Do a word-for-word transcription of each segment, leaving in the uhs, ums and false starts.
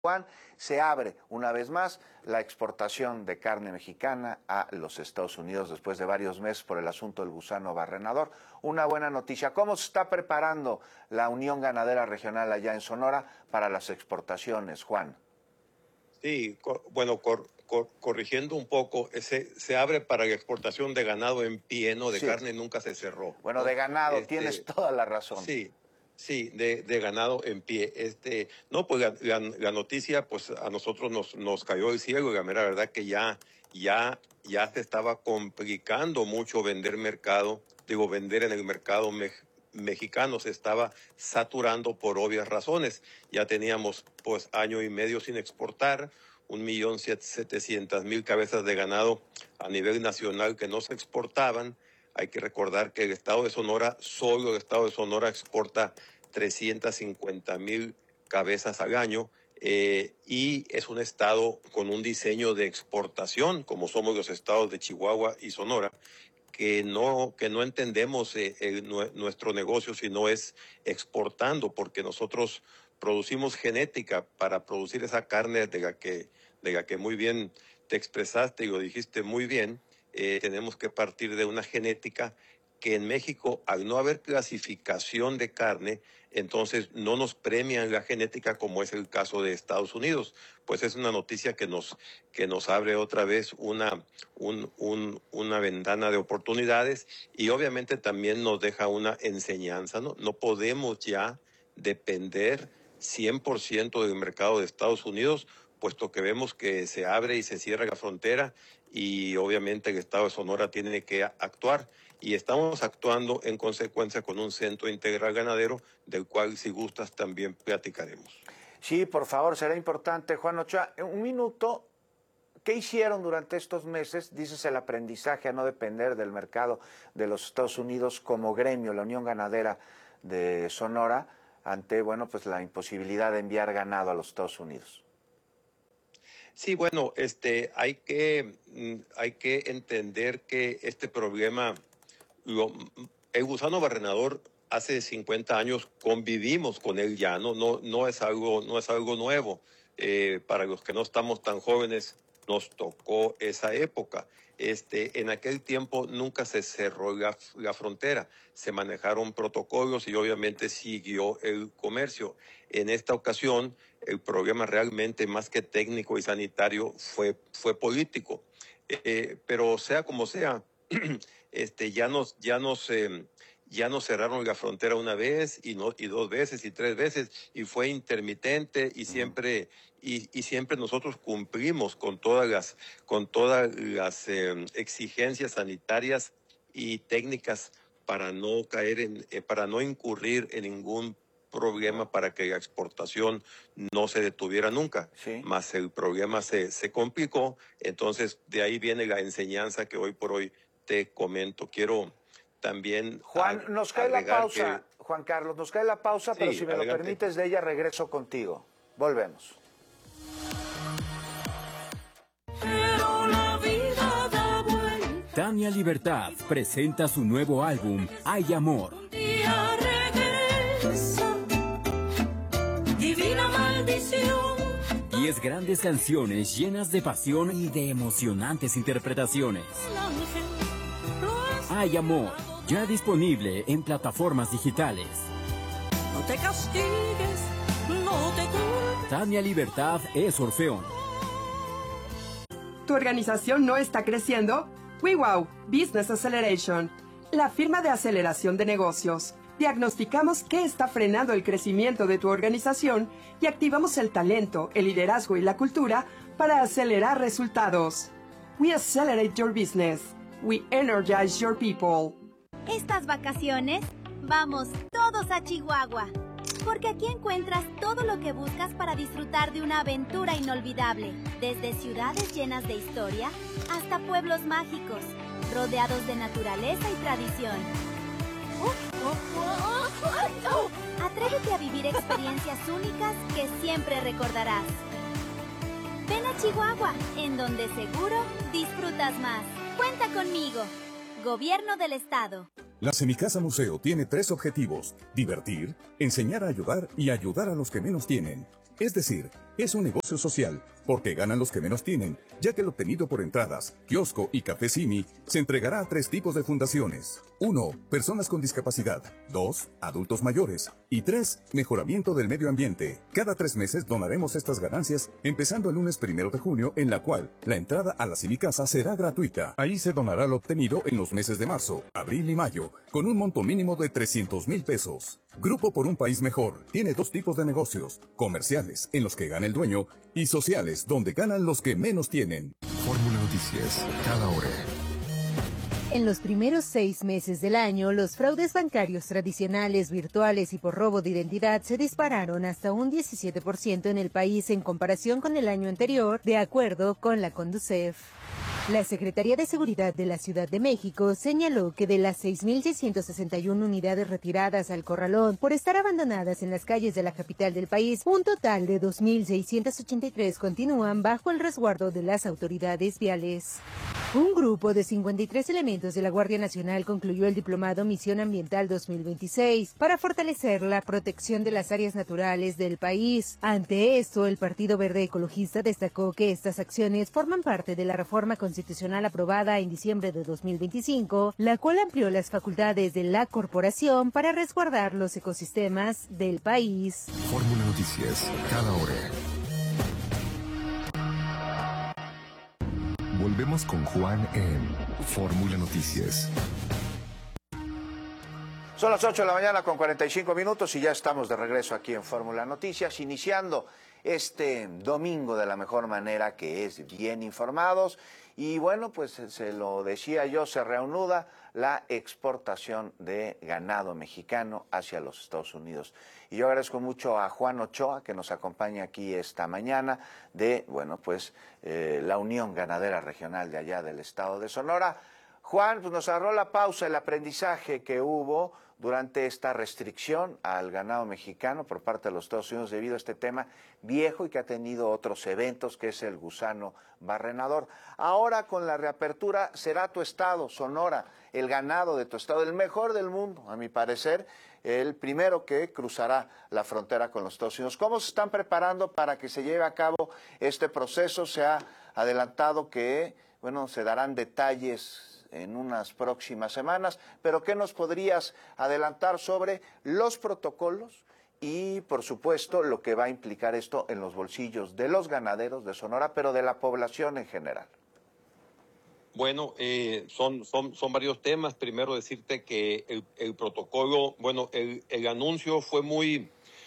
Juan, se abre una vez más la exportación de carne mexicana a los Estados Unidos después de varios meses por el asunto del gusano barrenador. Una buena noticia. ¿Cómo se está preparando la Unión Ganadera Regional allá en Sonora para las exportaciones, Juan? Sí, cor, bueno, cor, cor, corrigiendo un poco, ese, se abre para la exportación de ganado en pie, no de sí. Carne nunca se cerró. Bueno, ¿no? de ganado, este, tienes toda la razón. Sí. Sí, de, de ganado en pie. Este, no, pues la, la, la noticia, pues a nosotros nos, nos cayó el cielo, y la mera verdad que ya, ya, ya se estaba complicando mucho vender mercado, digo, vender en el mercado me, mexicano, se estaba saturando por obvias razones. Ya teníamos pues año y medio sin exportar, un millón setecientas mil cabezas de ganado a nivel nacional que no se exportaban. Hay que recordar que el estado de Sonora, solo el estado de Sonora exporta trescientas cincuenta mil cabezas al año eh, y es un estado con un diseño de exportación, como somos los estados de Chihuahua y Sonora, que no, que no entendemos eh, el, nuestro negocio si no es exportando, porque nosotros producimos genética para producir esa carne de la que, de la que muy bien te expresaste y lo dijiste muy bien. Eh, tenemos que partir de una genética que en México, al no haber clasificación de carne, entonces no nos premian la genética como es el caso de Estados Unidos. Pues es una noticia que nos, que nos abre otra vez una, un, un, una ventana de oportunidades y obviamente también nos deja una enseñanza, ¿no? No podemos ya depender cien por ciento del mercado de Estados Unidos, puesto que vemos que se abre y se cierra la frontera y obviamente el estado de Sonora tiene que actuar y estamos actuando en consecuencia con un centro integral ganadero del cual si gustas también platicaremos. Sí, por favor, será importante. Juan Ochoa, un minuto, ¿qué hicieron durante estos meses? Dices el aprendizaje a no depender del mercado de los Estados Unidos como gremio, la Unión Ganadera de Sonora, ante, bueno, pues la imposibilidad de enviar ganado a los Estados Unidos. Sí, bueno, este, hay que, hay que entender que este problema, lo, el gusano barrenador, hace cincuenta años convivimos con él ya, no, no, no es algo, no es algo nuevo. Eh, para los que no estamos tan jóvenes, nos tocó esa época. Este, en aquel tiempo nunca se cerró la, la frontera, se manejaron protocolos y obviamente siguió el comercio. En esta ocasión, el problema realmente más que técnico y sanitario fue, fue político. Eh, pero sea como sea, este, ya nos, ya nos, eh, ya nos cerraron la frontera una vez y, no, y dos veces y tres veces y fue intermitente y siempre, y, y siempre nosotros cumplimos con todas las, con todas las eh, exigencias sanitarias y técnicas para no caer en, eh, para no incurrir en ningún problema para que la exportación no se detuviera nunca. Sí. Más el problema se, se complicó, entonces de ahí viene la enseñanza que hoy por hoy te comento. Quiero también Juan, nos cae la pausa, que... Juan Carlos, nos cae la pausa, sí, pero si me adelante. Lo permites de ella regreso contigo. Volvemos. Pero la vida da vuelta. Tania Libertad presenta su nuevo álbum, Hay Amor. Un día regresa, divina maldición. Diez grandes canciones llenas de pasión y de emocionantes interpretaciones. Hay Amor, ya disponible en plataformas digitales. No te castigues, no te culpes. Tania Libertad es Orfeón. ¿Tu organización no está creciendo? WeWow Business Acceleration, la firma de aceleración de negocios. Diagnosticamos qué está frenando el crecimiento de tu organización y activamos el talento, el liderazgo y la cultura para acelerar resultados. We accelerate your business. We energize your people. Estas vacaciones, vamos todos a Chihuahua, porque aquí encuentras todo lo que buscas para disfrutar de una aventura inolvidable, desde ciudades llenas de historia hasta pueblos mágicos, rodeados de naturaleza y tradición. Atrévete a vivir experiencias únicas que siempre recordarás. Ven a Chihuahua, en donde seguro disfrutas más. Cuenta conmigo. Gobierno del Estado. La Semicasa Museo tiene tres objetivos: divertir, enseñar a ayudar y ayudar a los que menos tienen. Es decir, Es un negocio social, porque ganan los que menos tienen, ya que el obtenido por entradas, kiosco y café Simi se entregará a tres tipos de fundaciones. uno. Personas con discapacidad. dos. Adultos mayores. Y tres. Mejoramiento del medio ambiente. Cada tres meses donaremos estas ganancias, empezando el lunes primero de junio, en la cual la entrada a la Simi Casa será gratuita. Ahí se donará lo obtenido en los meses de marzo, abril y mayo, con un monto mínimo de trescientos mil pesos. Grupo por un País Mejor tiene dos tipos de negocios: comerciales, en los que gana el dueño, y sociales, donde ganan los que menos tienen. Fórmula Noticias, cada hora. En los primeros seis meses del año, los fraudes bancarios tradicionales, virtuales y por robo de identidad se dispararon hasta un diecisiete por ciento en el país en comparación con el año anterior, de acuerdo con la Conducef. La Secretaría de Seguridad de la Ciudad de México señaló que de las seis mil seiscientas sesenta y una unidades retiradas al corralón por estar abandonadas en las calles de la capital del país, un total de dos mil seiscientas ochenta y tres continúan bajo el resguardo de las autoridades viales. Un grupo de cincuenta y tres elementos de la Guardia Nacional concluyó el diplomado Misión Ambiental dos mil veintiséis para fortalecer la protección de las áreas naturales del país. Ante esto, el Partido Verde Ecologista destacó que estas acciones forman parte de la reforma constitucional aprobada en diciembre de dos mil veinticinco, la cual amplió las facultades de la corporación para resguardar los ecosistemas del país. Fórmula Noticias, cada hora. Volvemos con Juan en Fórmula Noticias. Son las ocho de la mañana con cuarenta y cinco minutos y ya estamos de regreso aquí en Fórmula Noticias, iniciando este domingo de la mejor manera, que es bien informados. Y bueno, pues se lo decía yo, se reanuda la exportación de ganado mexicano hacia los Estados Unidos. Y yo agradezco mucho a Juan Ochoa, que nos acompaña aquí esta mañana, de, bueno, pues eh, la Unión Ganadera Regional de allá del estado de Sonora. Juan, pues nos agarró la pausa, el aprendizaje que hubo durante esta restricción al ganado mexicano por parte de los Estados Unidos debido a este tema viejo y que ha tenido otros eventos, que es el gusano barrenador. Ahora, con la reapertura, será tu estado, Sonora, el ganado de tu estado, el mejor del mundo, a mi parecer, el primero que cruzará la frontera con los Estados Unidos. ¿Cómo se están preparando para que se lleve a cabo este proceso? Se ha adelantado que, bueno, se darán detalles en unas próximas semanas, pero ¿qué nos podrías adelantar sobre los protocolos y, por supuesto, lo que va a implicar esto en los bolsillos de los ganaderos de Sonora, pero de la población en general? Bueno, eh, son, son, son varios temas. Primero decirte que el, el protocolo, bueno, el, el anuncio fue muy...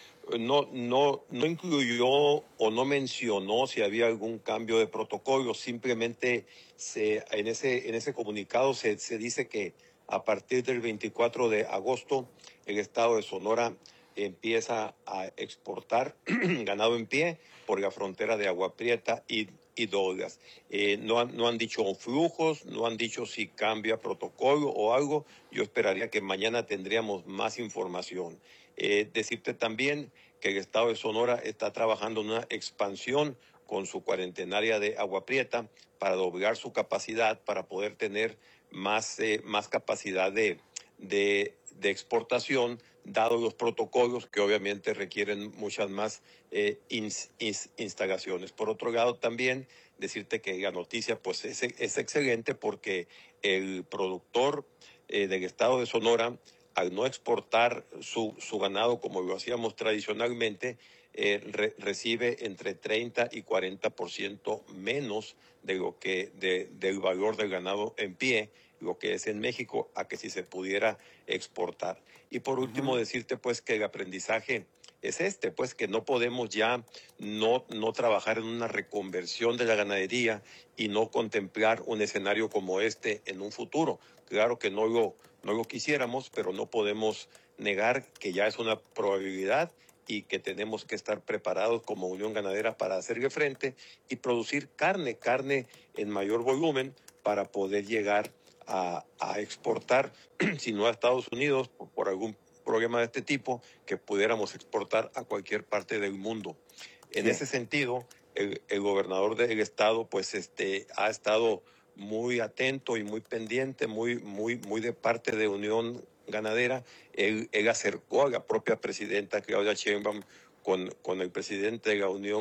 No, no, no incluyó o no mencionó si había algún cambio de protocolo, simplemente se, en, ese, en ese comunicado se, se dice que a partir del veinticuatro de agosto el estado de Sonora empieza a exportar ganado en pie por la frontera de Agua Prieta y, y Dolgas. Eh, no, han, no han dicho flujos, no han dicho si cambia protocolo o algo. Yo esperaría que mañana tendríamos más información. Eh, decirte también que el estado de Sonora está trabajando en una expansión con su cuarentenaria de Agua Prieta para doblar su capacidad, para poder tener más, eh, más capacidad de, de, de exportación, dado los protocolos que obviamente requieren muchas más eh, ins, ins, instalaciones. Por otro lado, también decirte que la noticia pues es, es excelente porque el productor eh, del estado de Sonora, al no exportar su, su ganado como lo hacíamos tradicionalmente, eh, re, recibe entre treinta y cuarenta por ciento menos de lo que, de, del valor del ganado en pie, lo que es en México, a que si se pudiera exportar. Y por último, uh-huh. decirte pues que el aprendizaje es este, pues que no podemos ya no, no trabajar en una reconversión de la ganadería y no contemplar un escenario como este en un futuro. Claro que no lo, no lo quisiéramos, pero no podemos negar que ya es una probabilidad y que tenemos que estar preparados como Unión Ganadera para hacerle frente y producir carne, carne en mayor volumen para poder llegar a, a exportar, si no a Estados Unidos, por, por algún problema de este tipo, que pudiéramos exportar a cualquier parte del mundo. En sí. ese sentido, el, el gobernador del estado pues este ha estado muy atento y muy pendiente, muy, muy, muy de parte de Unión Ganadera. Él, él acercó a la propia presidenta Claudia Sheinbaum con, con el presidente de la Unión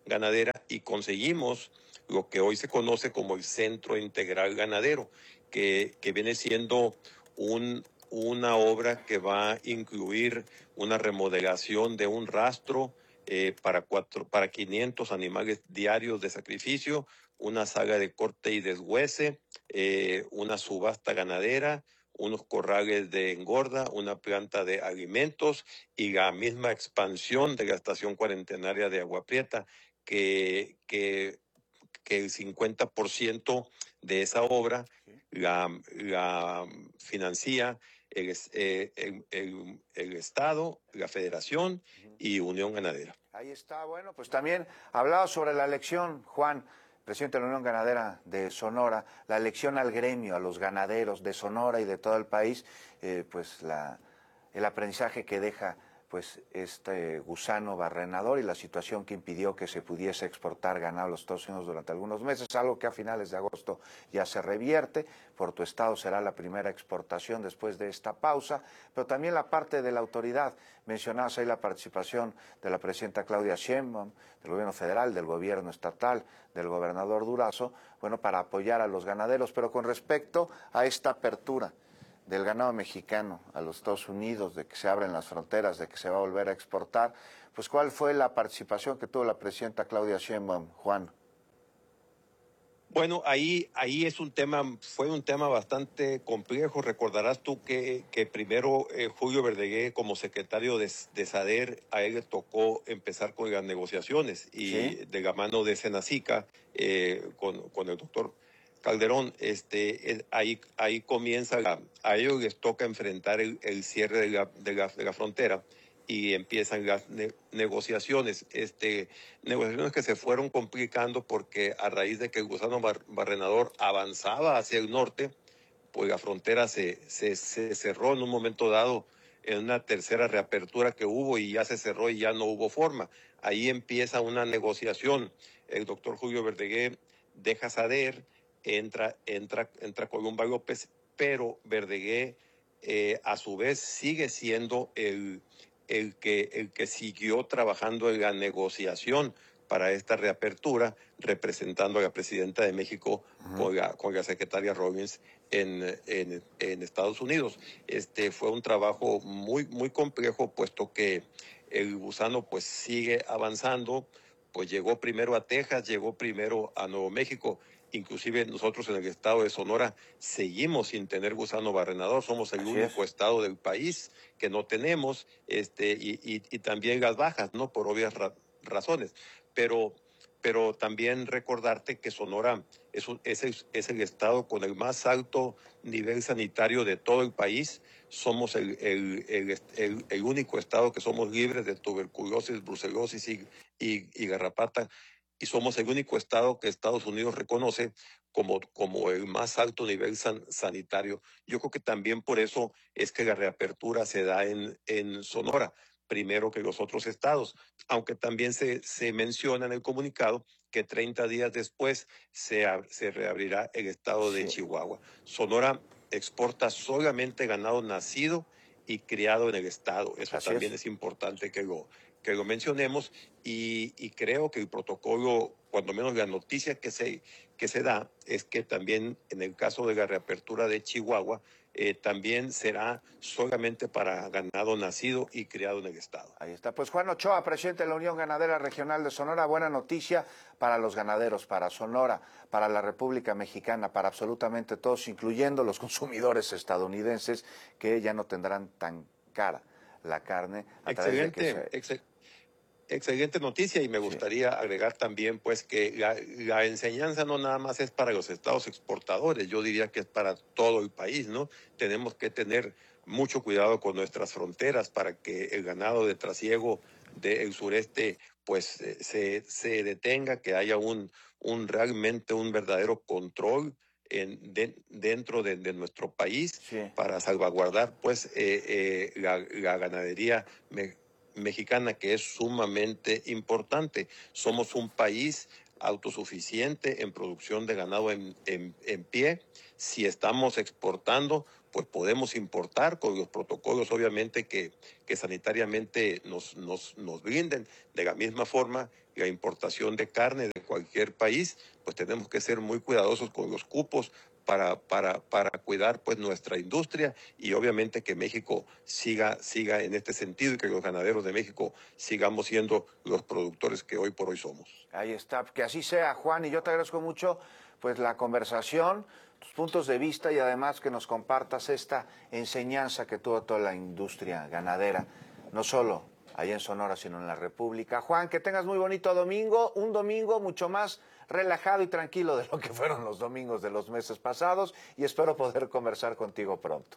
ganadera y conseguimos lo que hoy se conoce como el Centro Integral Ganadero, que, que viene siendo un, una obra que va a incluir una remodelación de un rastro eh, para, cuatro, para quinientos animales diarios de sacrificio, una sala de corte y deshuese, eh, una subasta ganadera, unos corrales de engorda, una planta de alimentos y la misma expansión de la estación cuarentenaria de Agua Prieta, que, que, que el cincuenta por ciento de esa obra la, la financia el, eh, el, el, el Estado, la Federación y Unión Ganadera. Ahí está, bueno, pues también hablaba sobre la elección, Juan, presidente de la Unión Ganadera de Sonora, la elección al gremio, a los ganaderos de Sonora y de todo el país, eh, pues la, el aprendizaje que deja pues este gusano barrenador y la situación que impidió que se pudiese exportar ganado a los Estados Unidos durante algunos meses, algo que a finales de agosto ya se revierte. Por tu estado será la primera exportación después de esta pausa, pero también la parte de la autoridad. Mencionabas ahí la participación de la presidenta Claudia Sheinbaum, del gobierno federal, del gobierno estatal, del gobernador Durazo, bueno, para apoyar a los ganaderos, pero con respecto a esta apertura del ganado mexicano a los Estados Unidos, de que se abren las fronteras, de que se va a volver a exportar, pues ¿cuál fue la participación que tuvo la presidenta Claudia Sheinbaum, Juan? Bueno, ahí, ahí es un tema, fue un tema bastante complejo. Recordarás tú que, que primero eh, Julio Verdegué, como secretario de, de SADER, a él le tocó empezar con las negociaciones y ¿sí? de la mano de Senacica, eh, con, con el doctor Calderón, este, ahí, ahí comienza, la, a ellos les toca enfrentar el, el cierre de la, de, la, de la frontera y empiezan las ne, negociaciones, este, negociaciones que se fueron complicando porque a raíz de que el gusano bar, barrenador avanzaba hacia el norte, pues la frontera se, se, se cerró en un momento dado en una tercera reapertura que hubo y ya se cerró y ya no hubo forma. Ahí empieza una negociación. El doctor Julio Verdegué deja SADER, entra, entra, entra Columba López, pero Verdegué eh, a su vez sigue siendo el, el, que, el que siguió trabajando en la negociación para esta reapertura, representando a la presidenta de México uh-huh. con, la, con la secretaria Robbins en, en, en Estados Unidos. Este fue un trabajo muy, muy complejo, puesto que el gusano pues sigue avanzando, pues llegó primero a Texas, llegó primero a Nuevo México. Inclusive nosotros en el estado de Sonora seguimos sin tener gusano barrenador, somos el Así único es. estado del país que no tenemos, este, y, y, y también las bajas, ¿no? Por obvias ra razones. Pero, pero también recordarte que Sonora es, un, es, el, es el estado con el más alto nivel sanitario de todo el país. Somos el, el, el, el, el único estado que somos libres de tuberculosis, brucelosis y, y, y garrapata. Y somos el único estado que Estados Unidos reconoce como, como el más alto nivel san, sanitario. Yo creo que también por eso es que la reapertura se da en, en Sonora, primero que los otros estados, aunque también se, se menciona en el comunicado que treinta días después se, se reabrirá el estado de sí. Chihuahua. Sonora exporta solamente ganado nacido y criado en el estado. Eso Así también es. es importante que lo... que lo mencionemos y, y creo que el protocolo, cuando menos la noticia que se, que se da, es que también en el caso de la reapertura de Chihuahua, eh, también será solamente para ganado nacido y criado en el estado. Ahí está. Pues Juan Ochoa, presidente de la Unión Ganadera Regional de Sonora, buena noticia para los ganaderos, para Sonora, para la República Mexicana, para absolutamente todos, incluyendo los consumidores estadounidenses, que ya no tendrán tan cara la carne. A excelente, través de que se... excel, excelente noticia y me sí. gustaría agregar también pues que la, la enseñanza no nada más es para los estados exportadores, yo diría que es para todo el país, ¿no? Tenemos que tener mucho cuidado con nuestras fronteras para que el ganado de trasiego del sureste pues eh, se, se detenga, que haya un, un realmente un verdadero control En, de, dentro de, de nuestro país sí. para salvaguardar pues eh, eh, la, la ganadería me, mexicana, que es sumamente importante. Somos un país autosuficiente en producción de ganado en, en, en pie. Si estamos exportando, pues podemos importar con los protocolos, obviamente, que, que sanitariamente nos, nos, nos brinden. De la misma forma, la importación de carne de cualquier país, pues tenemos que ser muy cuidadosos con los cupos para, para, para cuidar pues nuestra industria y obviamente que México siga, siga en este sentido y que los ganaderos de México sigamos siendo los productores que hoy por hoy somos. Ahí está, que así sea, Juan, y yo te agradezco mucho pues la conversación, tus puntos de vista y además que nos compartas esta enseñanza que tuvo toda la industria ganadera, no solo allá en Sonora, sino en la República. Juan, que tengas muy bonito domingo, un domingo mucho más relajado y tranquilo de lo que fueron los domingos de los meses pasados y espero poder conversar contigo pronto.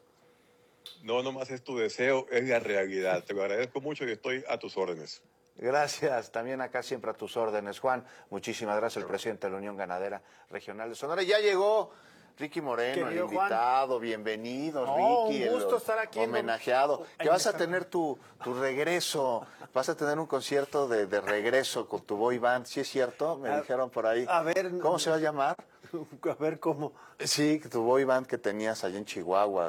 No, nomás es tu deseo, es la realidad. Te lo agradezco mucho y estoy a tus órdenes. Gracias, también acá siempre a tus órdenes, Juan. Muchísimas gracias, el presidente de la Unión Ganadera Regional de Sonora. Ya llegó Ricky Moreno, el invitado. Juan. Bienvenido, no, Ricky. Un gusto el, estar aquí. Homenajeado. Que vas a tener tu, tu regreso, vas a tener un concierto de, de regreso con tu boy band, ¿sí es cierto? Me a, dijeron por ahí. A ver. ¿Cómo no, se va a llamar? A ver, ¿cómo? Sí, tu boy band que tenías allá en Chihuahua,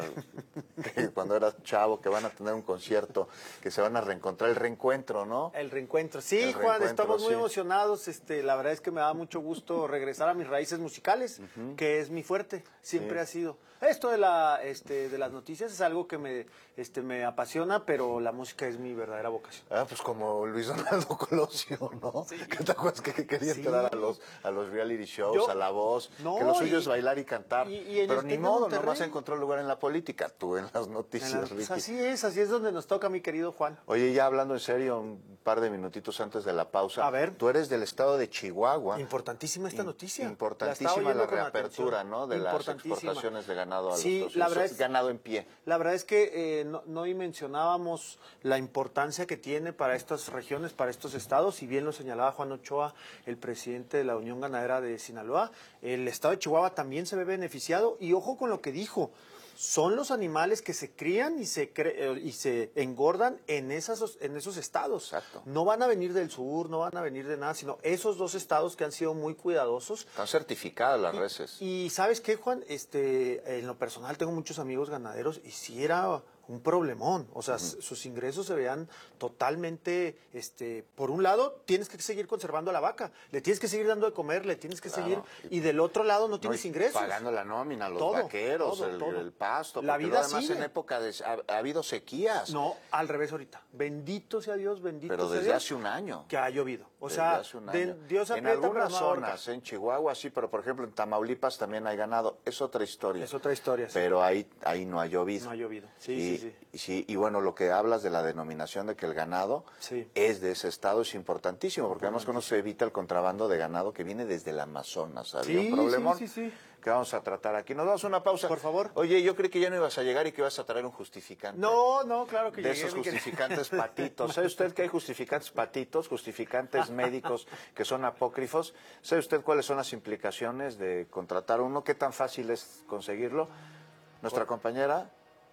que cuando eras chavo, que van a tener un concierto, que se van a reencontrar, el reencuentro, ¿no? El reencuentro, sí, el Juan, reencuentro, estamos muy sí. emocionados, este, la verdad es que me da mucho gusto regresar a mis raíces musicales, uh-huh. que es mi fuerte, siempre sí. ha sido. Esto de la, este, de las noticias es algo que me, este, me apasiona, pero la música es mi verdadera vocación. Ah, pues como Luis Donaldo Colosio, ¿no? Sí. ¿Qué te acuerdas que, que quería sí. entrar a los, a los reality shows, Yo, a La Voz? No, que lo suyo y, es bailar y cantar. Y, y pero ni modo, nomás encontró lugar en la política, tú en las noticias, en la, pues así es, así es donde nos toca, mi querido Juan. Oye, ya hablando en serio, un par de minutitos antes de la pausa. A ver. Tú eres del estado de Chihuahua. Importantísima esta noticia. Importantísima la, la reapertura, ¿no? De las exportaciones de ganado a sí, los la verdad es, ganado en pie. La verdad es que eh, no, no mencionábamos la importancia que tiene para estas regiones, para estos estados, y bien lo señalaba Juan Ochoa, el presidente de la Unión Ganadera de Sinaloa, el estado de Chihuahua también se ve beneficiado, y ojo con lo que dijo, son los animales que se crían y se cre y se engordan en esas en esos estados. Exacto. No van a venir del sur, no van a venir de nada, sino esos dos estados que han sido muy cuidadosos. Están certificadas las reses. Y, y ¿sabes qué, Juan? Este, en lo personal tengo muchos amigos ganaderos y si era un problemón, o sea, uh-huh. sus ingresos se vean totalmente, este, por un lado, tienes que seguir conservando a la vaca, le tienes que seguir dando de comer, le tienes que claro. seguir, y del otro lado no tienes no, ingresos. Pagando la nómina, los todo, vaqueros, todo, el, todo. el pasto, la vida además sigue. en época de, ha, ha habido sequías. No, al revés ahorita, bendito sea Dios, bendito pero sea desde Dios. hace un año. Que ha llovido, o desde sea, hace un año. De, Dios aprieta, en algunas no zonas, en Chihuahua sí, pero por ejemplo en Tamaulipas también hay ganado, es otra historia. Es otra historia, sí. Pero ahí, ahí no ha llovido. No ha llovido, sí, y, sí, sí. Y, sí, y bueno, lo que hablas de la denominación de que el ganado sí. es de ese estado es importantísimo, porque además cuando se evita el contrabando de ganado que viene desde el Amazonas. Había sí, un problemón sí, sí, sí. que vamos a tratar aquí. Nos damos una pausa. Por favor. Oye, yo creí que ya no ibas a llegar y que ibas a traer un justificante. No, no, claro que De llegué, esos justificantes patitos. ¿Sabe usted que hay justificantes patitos, justificantes médicos que son apócrifos? ¿Sabe usted cuáles son las implicaciones de contratar uno? ¿Qué tan fácil es conseguirlo? Nuestra Por... compañera...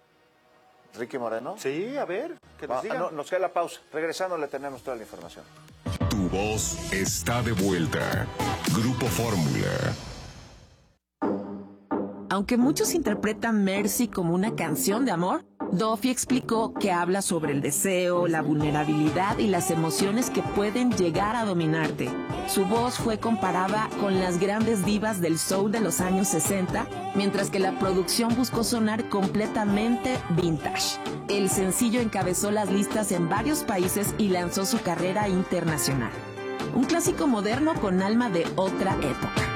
Ricky Moreno. Sí, a ver, que nos digan. Ah, no, nos queda la pausa. Regresando le tenemos toda la información. Tu voz está de vuelta. Grupo Fórmula. Aunque muchos interpretan Mercy como una canción de amor, Duffy explicó que habla sobre el deseo, la vulnerabilidad y las emociones que pueden llegar a dominarte. Su voz fue comparada con las grandes divas del soul de los años sesenta, mientras que la producción buscó sonar completamente vintage. El sencillo encabezó las listas en varios países y lanzó su carrera internacional. Un clásico moderno con alma de otra época.